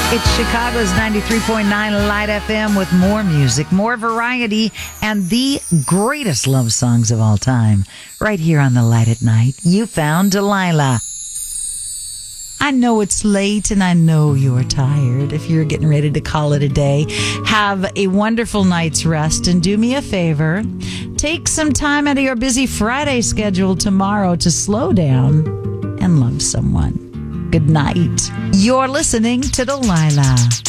It's Chicago's 93.9 Light FM with more music, more variety, and the greatest love songs of all time. Right here on the Light at Night, you found Delilah. I know it's late and I know you're tired. If you're getting ready to call it a day, have a wonderful night's rest and do me a favor. Take some time out of your busy Friday schedule tomorrow to slow down and love someone. Good night. You're listening to Delilah.